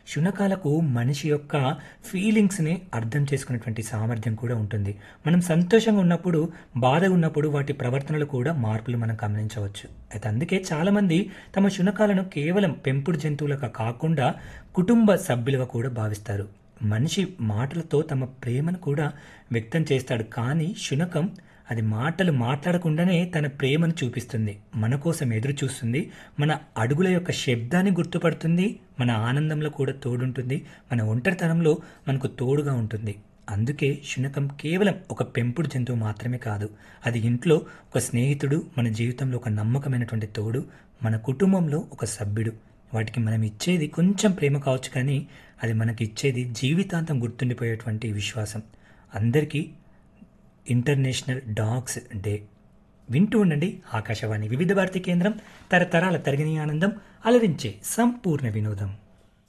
శునకాలకు మనిషి యొక్క ఫీలింగ్స్‌ని అర్థం చేసుకునేటువంటి సామర్థ్యం కూడా ఉంటుంది. మనం సంతోషంగా ఉన్నప్పుడు, బాధగా ఉన్నప్పుడు వాటి ప్రవర్తనలో కూడా మార్పులు మనం గమనించవచ్చు. అయితే అందుకే చాలామంది తమ శునకాలను కేవలం పెంపుడు జంతువులుగా కాకుండా కుటుంబ సభ్యులుగా కూడా భావిస్తారు. మనిషి మాటలతో తమ ప్రేమను కూడా వ్యక్తం చేస్తాడు. కానీ శునకం అది మాటలు మాట్లాడకుండానే తన ప్రేమను చూపిస్తుంది. మన కోసం ఎదురు చూస్తుంది. మన అడుగుల యొక్క శబ్దాన్ని గుర్తుపడుతుంది. మన ఆనందంలో కూడా తోడుంటుంది. మన ఒంటరితనంలో మనకు తోడుగా ఉంటుంది. అందుకే శునకం కేవలం ఒక పెంపుడు జంతువు మాత్రమే కాదు. అది ఇంట్లో ఒక స్నేహితుడు, మన జీవితంలో ఒక నమ్మకమైనటువంటి తోడు, మన కుటుంబంలో ఒక సభ్యుడు. వాటికి మనం ఇచ్చేది కొంచెం ప్రేమ కావచ్చు కానీ అది మనకి ఇచ్చేది జీవితాంతం గుర్తుండిపోయేటువంటి విశ్వాసం. అందరికీ ఇంటర్నేషనల్ డాగ్స్ డే. వింటూ ఉండండి ఆకాశవాణి వివిధ భారతి కేంద్రం, తరతరాల తరగని ఆనందం, అలరించే సంపూర్ణ వినోదం.